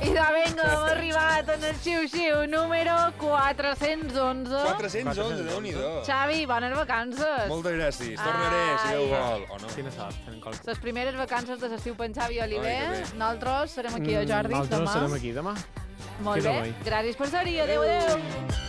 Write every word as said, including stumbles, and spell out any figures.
Idò, vinga, hem arribat en el xiu-xiu número quatre-cents onze. quatre-cents onze, Déu-n'hi-do. Xavi, bones vacances. Moltes gràcies. Tornaré, si Déu vol, o no? Quina sort, tenen qualque... Les primeres vacances de l'estiu per en Xavi Oliver. Ai, que bé. Nosaltres serem aquí, a Jordi, Nosaltres demà. serem aquí demà. Molt Fins bé. avui. Gràcies per ser-hi. Adéu, adéu.